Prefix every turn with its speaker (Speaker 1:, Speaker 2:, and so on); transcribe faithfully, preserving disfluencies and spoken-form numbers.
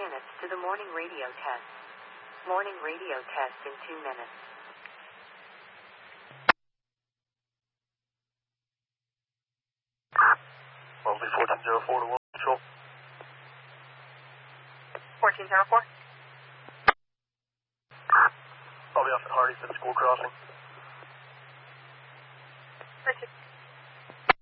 Speaker 1: minutes to the morning radio test. Morning radio test in two minutes.
Speaker 2: Wellesley fourteen oh four to one control.
Speaker 1: fourteen oh four?
Speaker 2: I'll be off at Hardy for the school crossing.